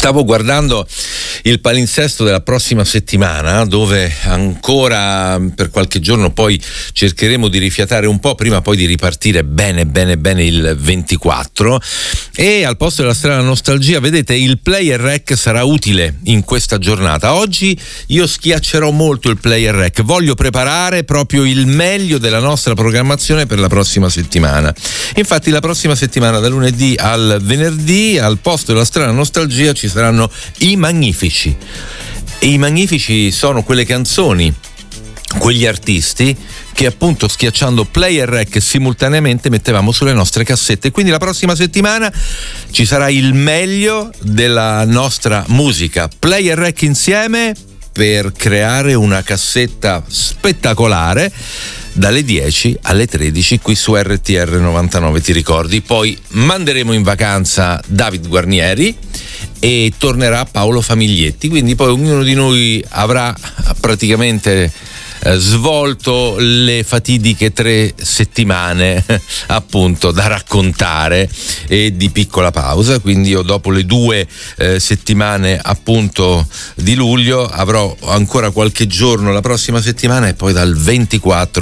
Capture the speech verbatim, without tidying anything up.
Stavo guardando il palinsesto della prossima settimana, dove ancora per qualche giorno poi cercheremo di rifiatare un po' prima poi di ripartire bene bene bene il ventiquattro, e al posto della strana nostalgia, vedete, il play e rec sarà utile in questa giornata. Oggi io schiaccerò molto il play e rec, voglio preparare proprio il meglio della nostra programmazione per la prossima settimana. Infatti la prossima settimana, da lunedì al venerdì, al posto della strana nostalgia ci saranno i Magnifici. E i Magnifici sono quelle canzoni, quegli artisti che appunto schiacciando play e rec simultaneamente mettevamo sulle nostre cassette. Quindi la prossima settimana ci sarà il meglio della nostra musica, play e rec insieme, per creare una cassetta spettacolare dalle dieci alle tredici qui su R T R novantanove, ti ricordi? Poi manderemo in vacanza David Guarnieri e tornerà Paolo Famiglietti, quindi poi ognuno di noi avrà praticamente eh, svolto le fatidiche tre settimane appunto da raccontare e di piccola pausa. Quindi io dopo le due eh, settimane appunto di luglio avrò ancora qualche giorno la prossima settimana, e poi dal ventiquattro